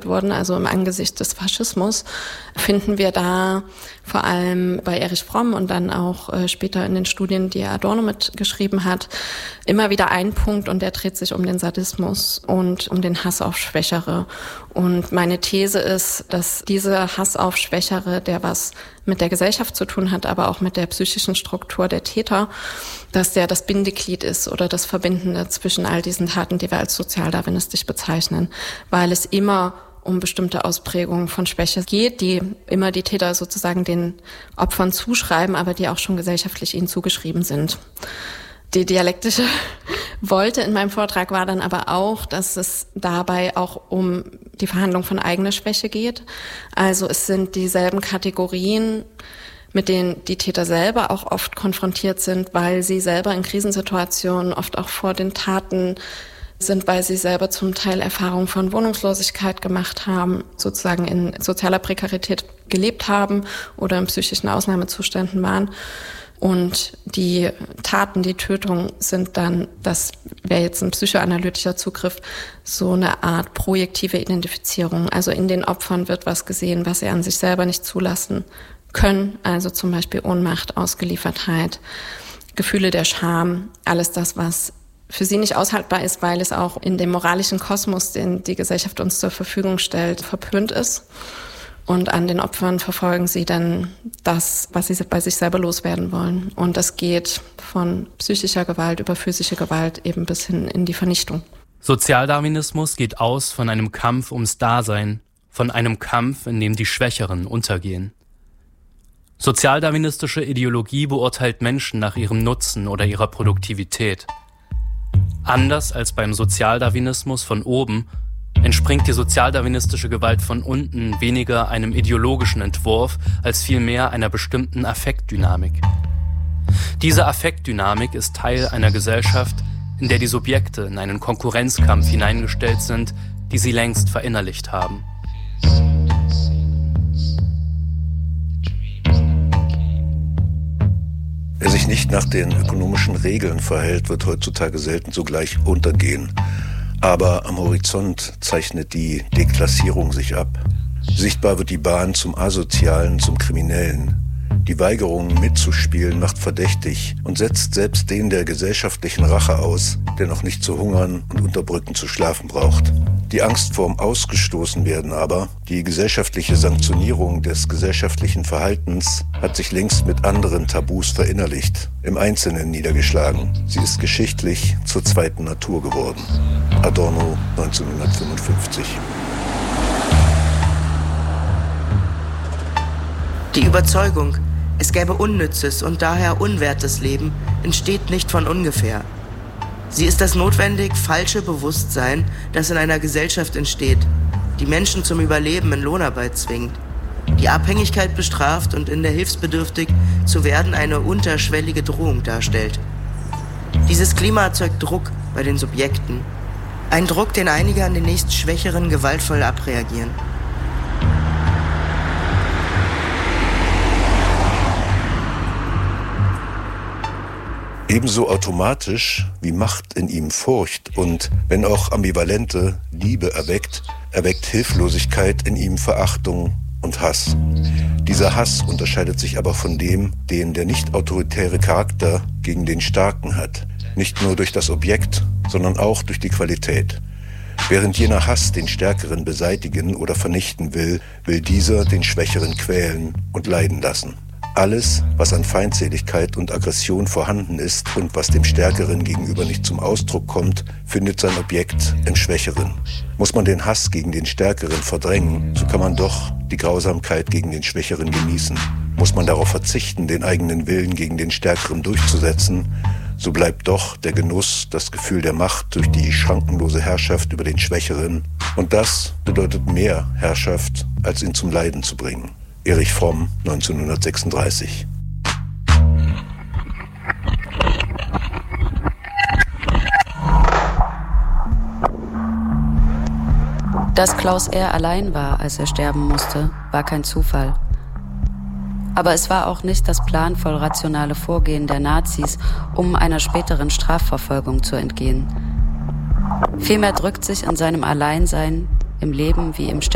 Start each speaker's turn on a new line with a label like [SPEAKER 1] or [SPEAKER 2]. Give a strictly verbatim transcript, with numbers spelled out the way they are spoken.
[SPEAKER 1] wurden, also im Angesicht des Faschismus, finden wir da vor allem bei Erich Fromm und dann auch äh, später in den Studien, die Adorno mitgeschrieben hat, immer wieder ein Punkt, und der dreht sich um den Sadismus und um den Hass auf Schwächere. Und meine These ist, dass dieser Hass auf Schwächere, der was mit der Gesellschaft zu tun hat, aber auch mit der psychischen Struktur der Täter, dass der das Bindeglied ist oder das Verbindende zwischen all diesen Taten, die wir als sozialdarwinistisch bezeichnen, weil es immer um bestimmte Ausprägungen von Schwäche geht, die immer die Täter sozusagen den Opfern zuschreiben, aber die auch schon gesellschaftlich ihnen zugeschrieben sind. Die dialektische Wolte in meinem Vortrag war dann aber auch, dass es dabei auch um die Verhandlung von eigener Schwäche geht. Also es sind dieselben Kategorien, mit denen die Täter selber auch oft konfrontiert sind, weil sie selber in Krisensituationen oft auch vor den Taten sind, weil sie selber zum Teil Erfahrungen von Wohnungslosigkeit gemacht haben, sozusagen in sozialer Prekarität gelebt haben oder in psychischen Ausnahmezuständen waren. Und die Taten, die Tötung sind dann, das wäre jetzt ein psychoanalytischer Zugriff, so eine Art projektive Identifizierung. Also in den Opfern wird was gesehen, was sie an sich selber nicht zulassen können. Also zum Beispiel Ohnmacht, Ausgeliefertheit, Gefühle der Scham, alles das, was für sie nicht aushaltbar ist, weil es auch in dem moralischen Kosmos, den die Gesellschaft uns zur Verfügung stellt, verpönt ist. Und an den Opfern verfolgen sie dann das, was sie bei sich selber loswerden wollen. Und das geht von psychischer Gewalt über physische Gewalt eben bis hin in die Vernichtung.
[SPEAKER 2] Sozialdarwinismus geht aus von einem Kampf ums Dasein, von einem Kampf, in dem die Schwächeren untergehen. Sozialdarwinistische Ideologie beurteilt Menschen nach ihrem Nutzen oder ihrer Produktivität. Anders als beim Sozialdarwinismus von oben entspringt die sozialdarwinistische Gewalt von unten weniger einem ideologischen Entwurf als vielmehr einer bestimmten Affektdynamik. Diese Affektdynamik ist Teil einer Gesellschaft, in der die Subjekte in einen Konkurrenzkampf hineingestellt sind, die sie längst verinnerlicht haben.
[SPEAKER 3] Wer sich nicht nach den ökonomischen Regeln verhält, wird heutzutage selten sogleich untergehen. Aber am Horizont zeichnet die Deklassierung sich ab. Sichtbar wird die Bahn zum Asozialen, zum Kriminellen. Die Weigerung mitzuspielen macht verdächtig und setzt selbst den der gesellschaftlichen Rache aus, der noch nicht zu hungern und unter Brücken zu schlafen braucht. Die Angst vorm Ausgestoßenwerden aber, die gesellschaftliche Sanktionierung des gesellschaftlichen Verhaltens, hat sich längst mit anderen Tabus verinnerlicht, im Einzelnen niedergeschlagen. Sie ist geschichtlich zur zweiten Natur geworden. Adorno neunzehnhundertfünfundfünfzig.
[SPEAKER 4] Die Überzeugung, es gäbe unnützes und daher unwertes Leben, entsteht nicht von ungefähr. Sie ist das notwendig falsche Bewusstsein, das in einer Gesellschaft entsteht, die Menschen zum Überleben in Lohnarbeit zwingt, die Abhängigkeit bestraft und in der hilfsbedürftig zu werden eine unterschwellige Drohung darstellt. Dieses Klima erzeugt Druck bei den Subjekten, ein Druck, den einige an den nächst Schwächeren gewaltvoll abreagieren.
[SPEAKER 3] Ebenso automatisch wie Macht in ihm Furcht und, wenn auch ambivalente, Liebe erweckt, erweckt Hilflosigkeit in ihm Verachtung und Hass. Dieser Hass unterscheidet sich aber von dem, den der nicht-autoritäre Charakter gegen den Starken hat. Nicht nur durch das Objekt, sondern auch durch die Qualität. Während jener Hass den Stärkeren beseitigen oder vernichten will, will dieser den Schwächeren quälen und leiden lassen. Alles, was an Feindseligkeit und Aggression vorhanden ist und was dem Stärkeren gegenüber nicht zum Ausdruck kommt, findet sein Objekt im Schwächeren. Muss man den Hass gegen den Stärkeren verdrängen, so kann man doch die Grausamkeit gegen den Schwächeren genießen. Muss man darauf verzichten, den eigenen Willen gegen den Stärkeren durchzusetzen, so bleibt doch der Genuss, das Gefühl der Macht durch die schrankenlose Herrschaft über den Schwächeren. Und das bedeutet mehr Herrschaft, als ihn zum Leiden zu bringen. Erich Fromm, neunzehnhundertsechsunddreißig.
[SPEAKER 5] Dass Klaus R. allein war, als er sterben musste, war kein Zufall. Aber es war auch nicht das planvoll rationale Vorgehen der Nazis, um einer späteren Strafverfolgung zu entgehen. Vielmehr drückt sich in seinem Alleinsein, im Leben wie im Sterben,